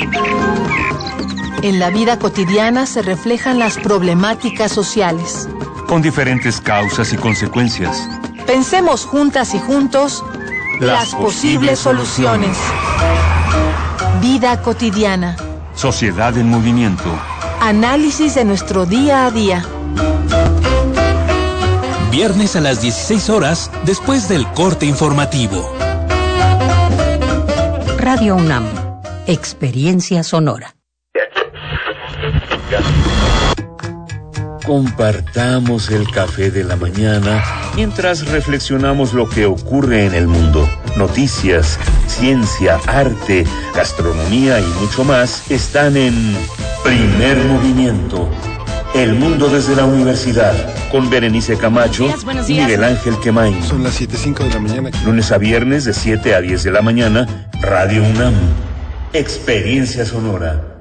En la vida cotidiana se reflejan las problemáticas sociales, con diferentes causas y consecuencias. Pensemos juntas y juntos las posibles soluciones. Vida cotidiana. Sociedad en movimiento. Análisis de nuestro día a día. Viernes a las 16 horas, después del corte informativo. Radio UNAM. Experiencia sonora. Compartamos el café de la mañana mientras reflexionamos lo que ocurre en el mundo. Noticias, ciencia, arte, gastronomía y mucho más están en Primer Movimiento. El mundo desde la universidad, con Berenice Camacho y Miguel Ángel Quemain. Son las 7:05 de la mañana. Lunes a viernes de 7 a 10 de la mañana, Radio UNAM. Experiencia sonora.